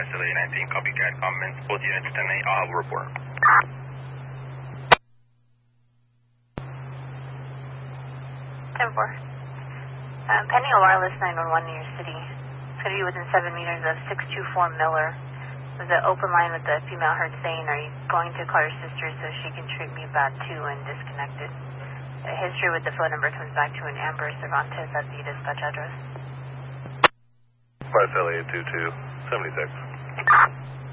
Facility 19, copycat comments. Both units 10-8, I'll have a report. 10-4. Pending a wireless 911 near your city. It's going to be within 7 meters of 624 Miller. There's an open line with the female heard saying, "Are you going to call your sister so she can treat me bad too," and disconnected. A history with the phone number comes back to an Amber Cervantes at the dispatch address. Facility 2276.